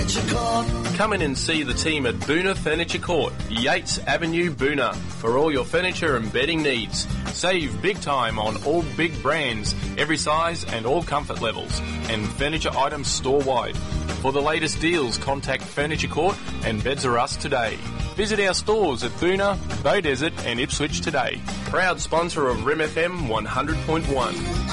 Furniture Court. Come in and see the team at Boona Furniture Court, Yates Avenue, Boona, for all your furniture and bedding needs. Save big time on all big brands, every size and all comfort levels, and furniture items store-wide. For the latest deals, contact Furniture Court and Beds R Us today. Visit our stores at Boona, Beaudesert and Ipswich today. Proud sponsor of RIM FM 100.1.